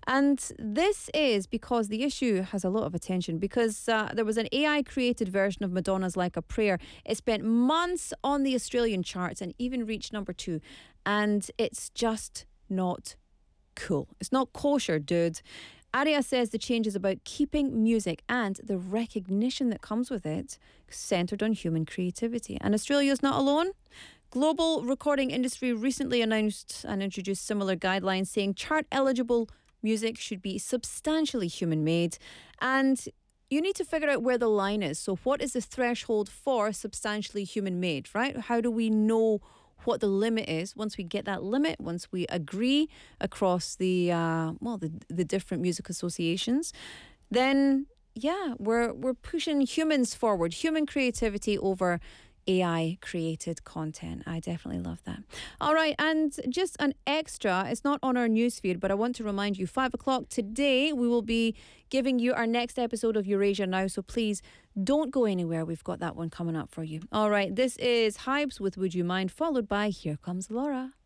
And this is because the issue has a lot of attention because there was an AI created version of Madonna's Like a Prayer. It spent months on the Australian charts and even reached number 2. And it's just not cool. It's not kosher, dude. Aria says the change is about keeping music and the recognition that comes with it centred on human creativity. And Australia's not alone. Global recording industry recently announced and introduced similar guidelines saying chart-eligible music should be substantially human-made. And you need to figure out where the line is. So what is the threshold for substantially human-made, right? How do we know what the limit is? Once we get that limit, once we agree across the different music associations, then we're pushing humans forward, human creativity over AI created content. I definitely love that. All right, and just an extra, it's not on our newsfeed, but I want to remind you, 5 o'clock today, we will be giving you our next episode of Eurasia Now, so please don't go anywhere. We've got that one coming up for you. All right, this is Hypes with Would You Mind, followed by Here Comes Laura.